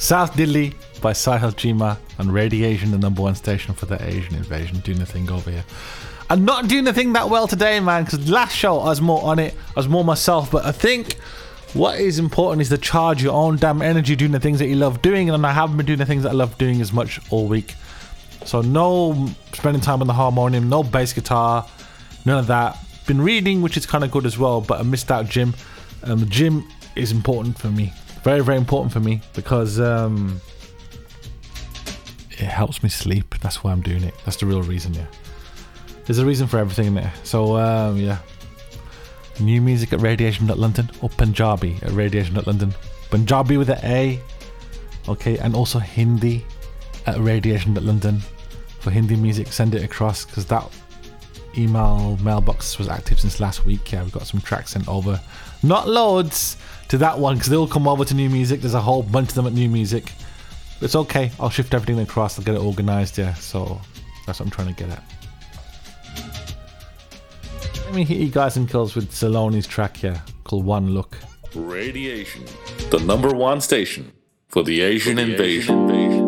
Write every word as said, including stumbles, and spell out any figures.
South Delhi by Sahil Jima and Radiation, the number one station for the Asian invasion. Doing the thing over here. I'm not doing the thing that well today, man, because last show I was more on it. I was more myself, but I think what is important is to charge your own damn energy doing the things that you love doing, and I haven't been doing the things that I love doing as much all week. So no spending time on the harmonium, no bass guitar, none of that. Been reading, which is kind of good as well, but I missed out gym. Um, the gym is important for me. Very, very important for me because um, it helps me sleep. That's why I'm doing it. That's the real reason, yeah. There's a reason for everything in there. So, um, yeah. New music at Radiation London or Punjabi at Radiation London. Punjabi with an A. Okay, and also Hindi at Radiation London. For Hindi music, send it across because that email mailbox was active since last week. Yeah, we've got some tracks sent over. Not loads to that one because they'll come over to new music. There's a whole bunch of them at new music. But it's okay. I'll shift everything across. I'll get it organized. Yeah, so that's what I'm trying to get at. Let me hit you guys and kills with Saloni's track here called One Look. Radiation, the number one station for the Asian, for the Asian invasion. invasion.